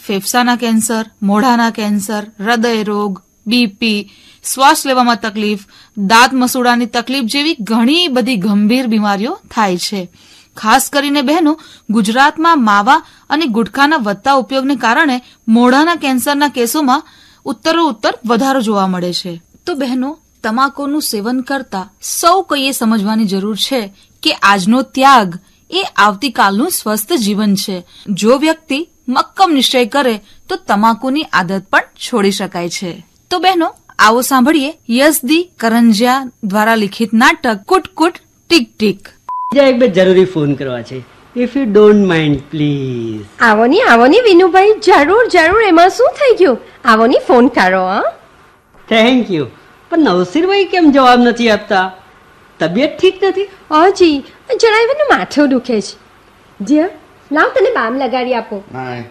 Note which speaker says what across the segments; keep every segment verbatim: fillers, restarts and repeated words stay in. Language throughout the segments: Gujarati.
Speaker 1: ફેફસાના કેન્સર, મોઢાના કેન્સર, હૃદય રોગ, બીપી, શ્વાસ લેવામાં તકલીફ, દાંત મસૂડાની તકલીફ જેવી ઘણી બધી ગંભીર બીમારીઓ થાય છે. ખાસ કરીને બહેનો, ગુજરાતમાં માવા અને ગુટખાના વધતા ઉપયોગને કારણે મોઢાના કેન્સરના કેસોમાં ઉત્તરોત્તર વધારો જોવા મળે છે. તો બહેનો, તમાકુનું સેવન કરતા સૌ કોઈએ સમજવાની જરૂર છે કે આજનો ત્યાગ એ આવતીકાલનું સ્વસ્થ જીવન છે. જો વ્યક્તિ મક્કમ નિશ્ચય કરે તો તમાકુની આદત પણ છોડી શકાય છે. તો બહેનો, આવો સાંભળીએ યશદી કરંજિયા દ્વારા લિખિત નાટક કુટ કુટ ટીક ટીક.
Speaker 2: એક બે જરૂરી ફોન કરવા છે, if you don't mind please.
Speaker 3: આવો ની આવો ની વિનુભાઈ, જરૂર જરૂર, એમાં શું થઈ ગયું? આવો ની ફોન કરો. હા,
Speaker 2: થેન્ક યુ. પણ નવસીરભાઈ કેમ જવાબ નથી આપતા? તબિયત ઠીક નથી?
Speaker 3: હાજી, જણાવ્યું ને માથું દુખે છે. જી લાવ, તને બામ લગાડી આપો.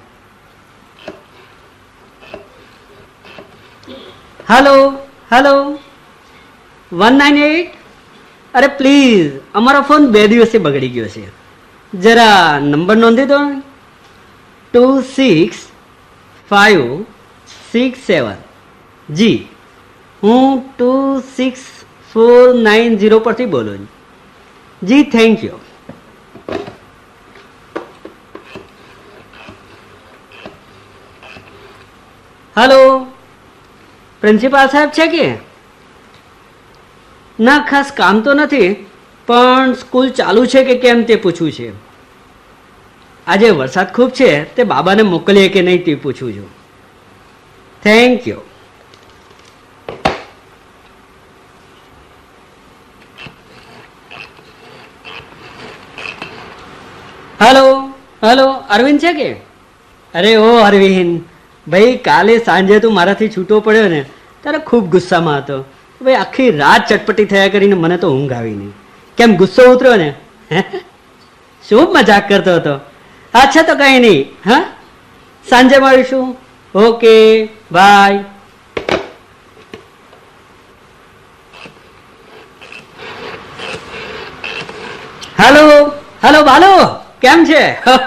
Speaker 2: Hello hello, one nine eight. અરે પ્લીઝ, અમારો ફોન બે દિવસે બગડી ગયો છે, જરા નંબર નોંધી દો. Two six five six seven. જી, હું two six four nine zero પરથી બોલું. જી, થેન્ક યુ. હેલો, પ્રિન્સિપાલ સાહેબ છે કે? ના, ખાસ કામ તો નથી, પણ સ્કૂલ ચાલુ છે કે કેમ તે પૂછવું છે. આજે વરસાદ ખૂબ છે, તે બાબાને મોકલીએ કે નહીં તે પૂછું છું. Thank you. Hello hello, Arvind છે કે? અરે ઓ અરવિંદ ભાઈ, કાલે સાંજે તું મારાથી છૂટો પડ્યો ને ત્યારે ખૂબ ગુસ્સામાં હતો ભાઈ. આખી રાત ચટપટી થયા કરીને મને તો ઊંઘ આવી નહીં. કેમ, ગુસ્સો ઉતર્યો ને? શું મજાક કરતો હતો? અચ્છા, તો કઈ નહીં. હા, સાંજે મળીશું. Okay, by. હેલો હેલો, બાલો કેમ છે?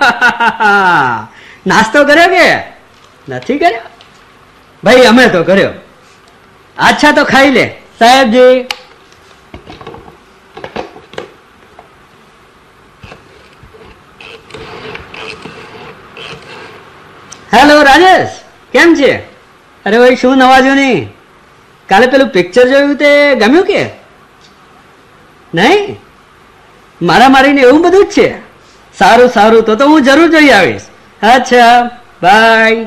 Speaker 2: નાસ્તો કર્યો કે નથી કર્યો? ભાઈ અમે તો કર્યો. અચ્છા, તો ખાઈ લે સાહેબજી. હેલો રાજેશ, કેમ છે? અરે ભાઈ, શું નવાજો નહીં? કાલે પેલું પિક્ચર જોયું તે ગમ્યું કે નહીં? મારા મારીને એવું બધું જ છે. સારું સારું, તો તો હું જરૂર જોઈ આવીશ. અચ્છા, બાય.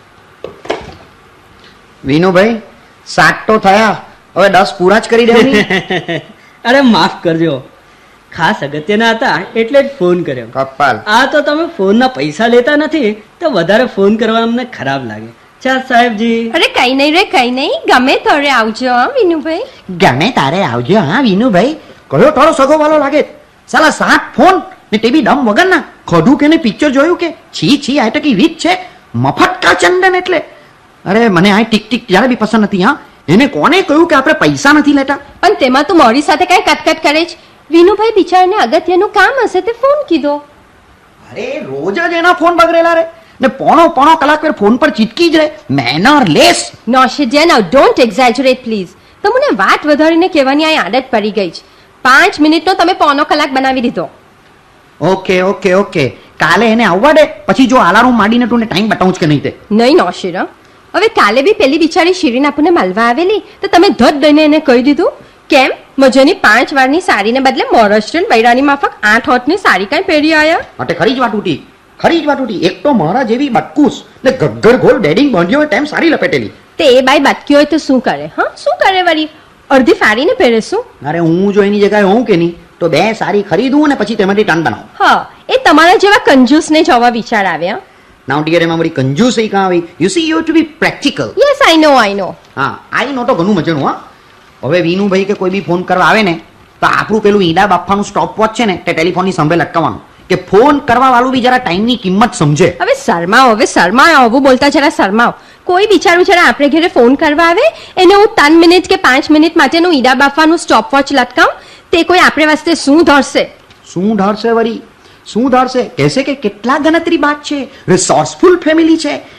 Speaker 4: વિનુભાઈ, સાત તો થયા, હવે દસ પૂરા જ કરી દેવાની.
Speaker 2: અરે માફ કરજો, ખાસ અગત્યના હતા એટલે જ ફોન કર્યો.
Speaker 4: કપાલ,
Speaker 2: આ તો તમે ફોનના પૈસા લેતા નથી તો વધારે ફોન કરવા અમને ખરાબ લાગે. ચા સાહેબજી.
Speaker 3: અરે કઈ નહીં રે, કઈ નહીં, ગમે તારે આવજો. હા વિનુભાઈ,
Speaker 4: ગમે તારે આવજો. હા વિનુભાઈ, કયો તારો સગો વાલો લાગે? સાલા સાત ફોન ને તે બી દમ વગર ના. ખોડું કે ને પિક્ચર જોયું કે? છી છી, આ ટકી રીત છે મફત કા ચંદન એટલે. અરે મને આ ટીક ટીક ત્યારે બી પસંદ નથી. હા, એને કોને કહ્યું કે આપણે પૈસા નથી લેતા?
Speaker 3: પણ તેમાં તું મારી સાથે કઈ કટકટ કરે છે? વિનુભાઈ બિચારાને અગત્યનું કામ હશે તે ફોન કીધો.
Speaker 4: અરે રોજ જ એના ફોન બગડેલા રે ને પોણો પોણો કલાક પર ફોન પર ચીટકી જ રહે. Manner less.
Speaker 3: નોશિયા, now don't એક્ઝેજરેટ please. તમને વાત વધારીને કહેવાની આ આદત પડી ગઈ છે. પાંચ મિનિટનો તમે પોણો કલાક બનાવી દીધો.
Speaker 4: ઓકે ઓકે ઓકે, કાલે એને આવવા દે, પછી જો અલાર્મ માંડીને તું ટાઈમ બતાવું કે નહીં તે.
Speaker 3: નહીં નોશિરા, હવે કાલે બી પેલી બિચારી શિરીન આપણને મળવા આવેલી તો તમે ધડ દઈને એને કહી દીધું કેમ? મજાની પાંચ વારની સાડીને બદલે મહારાષ્ટ્રીયન બૈરાની માફક આઠ હોઠની સાડી કઈ પહેરી આયા?
Speaker 4: અટે ખરી જ વાત ઉઠી, ખરી જ વાત ઉઠી. એક તો મારા જેવી બટકુસ ને ગગ્ગર ગોલ બેડિંગ બાંધ્યો હોય તેમ સાડી લપેટેલી.
Speaker 3: તે એ બાઈ બટકી હોય તો શું કરે? હા, શું કરે વળી? અડધી ફાડીને પહેરે શું?
Speaker 4: અરે હું જો એની જગ્યાએ હોઉં કે નહીં તો બે સાડી ખરીદું ને પછી તેમાંથી ટન બનાવું.
Speaker 3: હા, એ તમારા જેવા કંજૂસને જવા વિચાર આવ્યા.
Speaker 4: નાઉ ડિયર, એમાં મારી કંજૂસી કાં આવી? You C, you two B practical.
Speaker 3: Yes, આઈ નો આઈ નો.
Speaker 4: હા, આઈ નો તો ઘણું મજાનું. હા, હવે વિનુભાઈ કે કોઈ બી ફોન કરવા આવે ને તો આપણું પેલું ઈડા બાફાનું સ્ટોપ વોચ છે ને તે ટેલિફોનની સંભે લટકાવવાનું કે ફોન કરવા વાળું બી જરા ટાઈમની કિંમત સમજે. હવે
Speaker 3: શરમાવ, હવે શરમાવ, આવું બોલતા જરા શરમાવ. કોઈ બિચારું જરા આપણે ઘરે ફોન કરવા આવે એને હું ત્રણ મિનિટ કે પાંચ મિનિટ માટેનું ઈડા બાફાનું સ્ટોપ વોચ લટકાવ તે કોઈ આપણે વાસ્તે શું ધરશે?
Speaker 4: શું ધરશે વળી? શું ધરશે? કહેશે કે કેટલા ગણતરી બાદ છે, રિસોર્સફુલ ફેમિલી છે,